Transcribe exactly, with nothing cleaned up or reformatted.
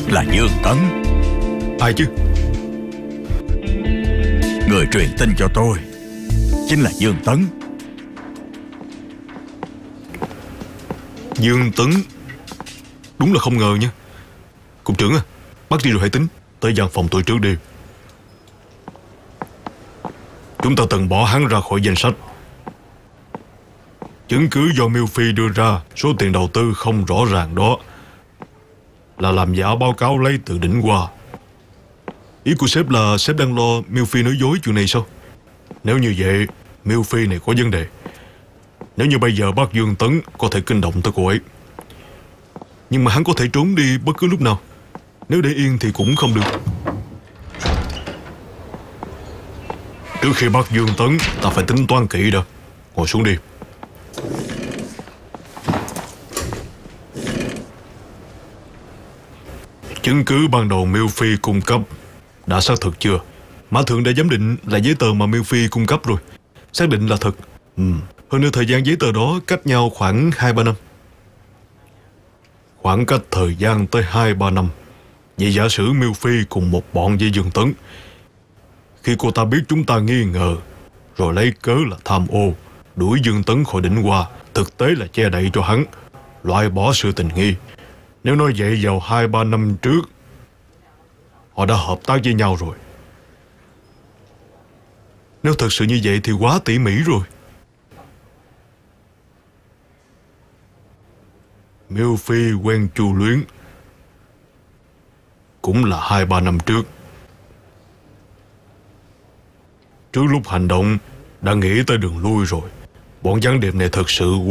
là Dương Tấn. Ai chứ? Người truyền tin cho tôi chính là Dương Tấn. Dương Tấn. Đúng là không ngờ nha. Cục trưởng à, bắt đi rồi hãy tính. Tới văn phòng tôi trước đi. Chúng ta từng bỏ hắn ra khỏi danh sách. Chứng cứ do Miêu Phi đưa ra số tiền đầu tư không rõ ràng đó là làm giả báo cáo lấy từ đỉnh Hoa. Ý của sếp là sếp đang lo Miêu Phi nói dối chuyện này sao? Nếu như vậy, Miêu Phi này có vấn đề. Nếu như bây giờ bắt Dương Tấn có thể kinh động tới cô ấy. Nhưng mà hắn có thể trốn đi bất cứ lúc nào. Nếu để yên thì cũng không được. Trước khi bắt Dương Tấn, ta phải tính toán kỹ đã. Ngồi xuống đi. Chứng cứ ban đầu Miêu Phi cung cấp đã xác thực chưa? Mã Thượng đã giám định là giấy tờ mà Miêu Phi cung cấp rồi. Xác định là thật. ừ. Hơn nữa thời gian giấy tờ đó cách nhau khoảng hai ba năm. Khoảng cách thời gian tới hai ba năm. Vậy giả sử Miêu Phi cùng một bọn với Dương Tấn. Khi cô ta biết chúng ta nghi ngờ, rồi lấy cớ là tham ô, đuổi Dương Tấn khỏi đỉnh Hoa, thực tế là che đậy cho hắn, loại bỏ sự tình nghi. Nếu nói vậy vào hai ba năm trước, họ đã hợp tác với nhau rồi. Nếu thật sự như vậy thì quá tỉ mỉ rồi. Miêu Phi quen Chu Luyến cũng là hai ba năm trước. Trước lúc hành động đã nghĩ tới đường lui rồi. Bọn gián điệp này thật sự